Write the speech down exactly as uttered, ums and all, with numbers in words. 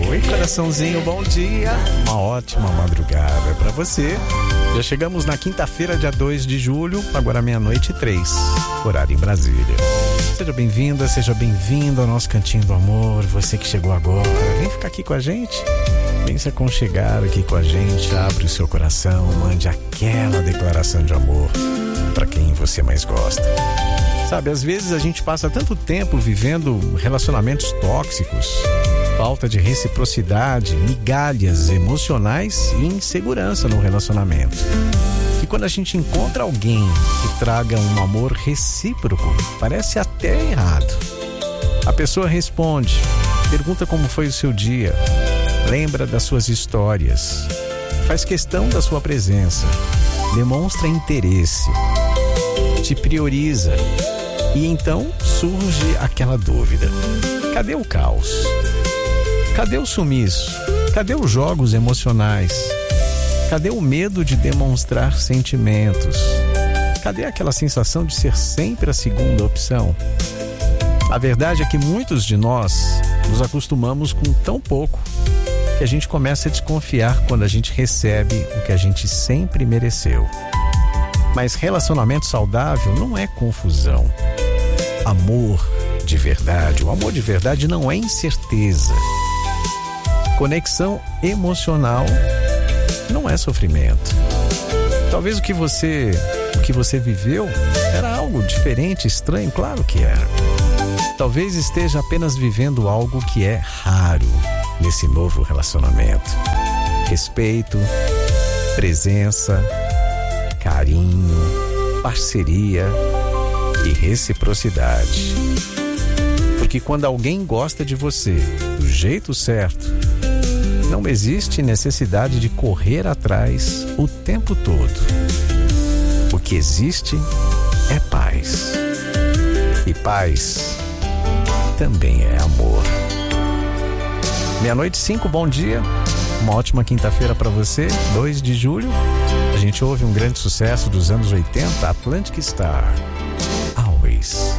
Oi, coraçãozinho, bom dia. Uma ótima madrugada pra você. Já chegamos na quinta-feira, dia dois de julho, agora meia-noite e três, horário em Brasília. Seja bem-vinda, seja bem-vindo ao nosso Cantinho do Amor. Você que chegou agora, vem ficar aqui com a gente. Vem se aconchegar aqui com a gente. Abre o seu coração, mande aquela declaração de amor pra quem você mais gosta. Sabe, às vezes a gente passa tanto tempo vivendo relacionamentos tóxicos, falta de reciprocidade, migalhas emocionais e insegurança no relacionamento. E quando a gente encontra alguém que traga um amor recíproco, parece até errado. A pessoa responde, pergunta como foi o seu dia, lembra das suas histórias, faz questão da sua presença, demonstra interesse, te prioriza. E então surge aquela dúvida: cadê o caos? Cadê o sumiço? Cadê os jogos emocionais? Cadê o medo de demonstrar sentimentos? Cadê aquela sensação de ser sempre a segunda opção? A verdade é que muitos de nós nos acostumamos com tão pouco que a gente começa a desconfiar quando a gente recebe o que a gente sempre mereceu. Mas relacionamento saudável não é confusão. Amor de verdade, o amor de verdade não é incerteza. Conexão emocional não é sofrimento. Talvez o que você, o que você viveu era algo diferente, estranho, claro que era. Talvez esteja apenas vivendo algo que é raro nesse novo relacionamento. Respeito, presença, carinho, parceria e reciprocidade. Porque quando alguém gosta de você do jeito certo, não existe necessidade de correr atrás o tempo todo. O que existe é paz. E paz também é amor. Meia-noite cinco, bom dia. Uma ótima quinta-feira para você, dois de julho. A gente ouve um grande sucesso dos anos oitenta, Atlantic Star. Always.